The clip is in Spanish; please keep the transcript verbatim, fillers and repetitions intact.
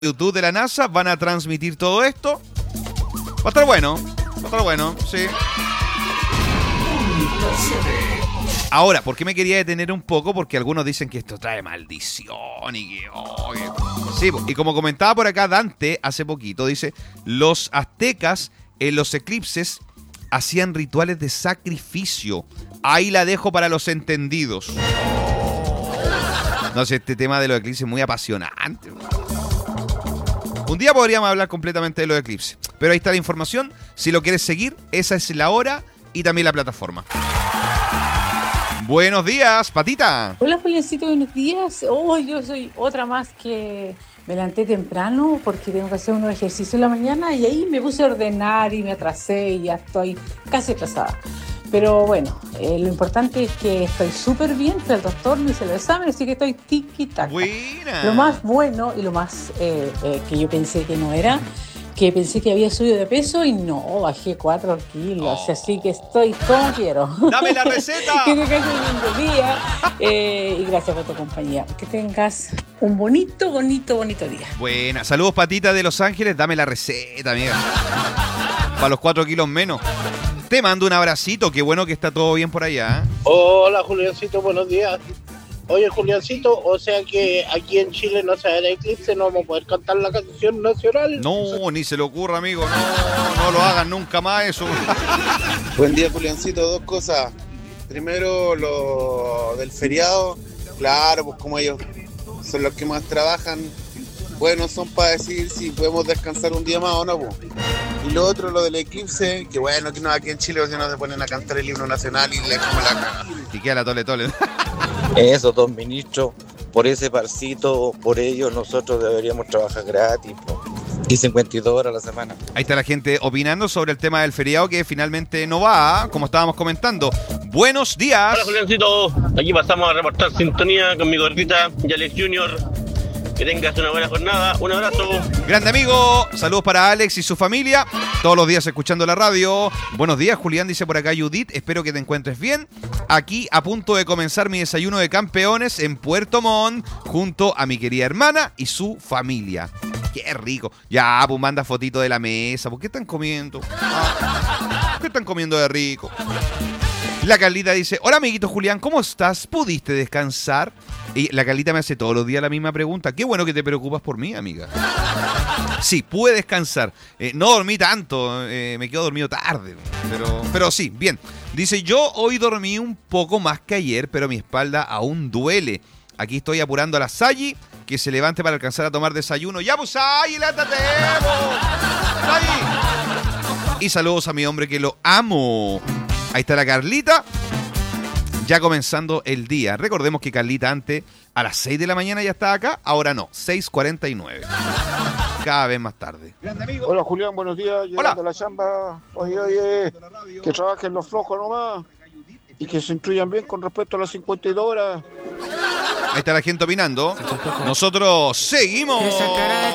YouTube de la NASA van a transmitir todo esto. Va a estar bueno, va a estar bueno, sí. Ahora, ¿por qué me quería detener un poco? Porque algunos dicen que esto trae maldición y que... Oh, que... Sí, y como comentaba por acá Dante hace poquito, dice, los aztecas en los eclipses hacían rituales de sacrificio. Ahí la dejo para los entendidos. No sé, este tema de los eclipses es muy apasionante. Un día podríamos hablar completamente de los eclipses. Pero ahí está la información. Si lo quieres seguir, esa es la hora y también la plataforma. Buenos días, Patita. Hola, Juliancito, buenos días. Oh, yo soy otra más que me levanté temprano porque tengo que hacer unos ejercicios en la mañana y ahí me puse a ordenar y me atrasé y ya estoy casi atrasada. Pero bueno, eh, lo importante es que estoy súper bien, fui al doctor, me hice el examen, así que estoy tiki-taka. Buena. Lo más bueno y lo más eh, eh, que yo pensé que no era, que pensé que había subido de peso y no, bajé cuatro kilos, oh. Así que estoy como quiero. ¡Dame la receta! Que tengas un lindo día eh, y gracias por tu compañía. Que tengas un bonito, bonito, bonito día. Buena. Saludos, Patita de Los Ángeles. Dame la receta, amiga. Para los cuatro kilos menos. Te mando un abracito, qué bueno que está todo bien por allá. Hola, Juliancito, buenos días. Oye, Juliancito, o sea que aquí en Chile no se va a ver eclipse, no vamos a poder cantar la canción nacional. No, ni se le ocurra, amigo, no, no lo hagan nunca más eso. Buen día, Juliancito, dos cosas. Primero, lo del feriado, claro, pues como ellos son los que más trabajan, bueno, son para decir si podemos descansar un día más o no, pues. Y lo otro, lo del eclipse, que bueno, que no, aquí en Chile si no se ponen a cantar el himno nacional y le echamos la cara. Y queda la tole tole. Eso, don ministro, por ese parcito, por ellos nosotros deberíamos trabajar gratis, po. Y cincuenta y dos horas a la semana. Ahí está la gente opinando sobre el tema del feriado que finalmente no va, como estábamos comentando. Buenos días. Hola, Juliancito, aquí pasamos a reportar sintonía con mi gordita Yalex Junior. Que tengas una buena jornada, un abrazo. Grande amigo, saludos para Alex y su familia, todos los días escuchando la radio. Buenos días, Julián, dice por acá Judith, espero que te encuentres bien. Aquí a punto de comenzar mi desayuno de campeones en Puerto Montt, junto a mi querida hermana y su familia. Qué rico. Ya, pues manda fotito de la mesa, ¿por qué están comiendo? Ah, ¿por qué están comiendo de rico? La Carlita dice, hola amiguito Julián, ¿cómo estás? ¿Pudiste descansar? Y la Carlita me hace todos los días la misma pregunta. Qué bueno que te preocupas por mí, amiga. Sí, pude descansar. Eh, no dormí tanto, eh, me quedo dormido tarde. Pero, pero sí, bien. Dice, yo hoy dormí un poco más que ayer, pero mi espalda aún duele. Aquí estoy apurando a la Sayi, que se levante para alcanzar a tomar desayuno. ¡Ya, pues, Sayi, levántate! ¡Sayi! Y saludos a mi hombre que lo amo. Ahí está la Carlita, ya comenzando el día. Recordemos que Carlita antes a las seis de la mañana ya estaba acá, ahora no, seis cuarenta y nueve. Cada vez más tarde. Hola Julián, buenos días. Llegando a la chamba. Oye, oye, que trabajen los flojos nomás y que se instruyan bien con respecto a las cincuenta y dos horas. Ahí está la gente opinando. Nosotros seguimos.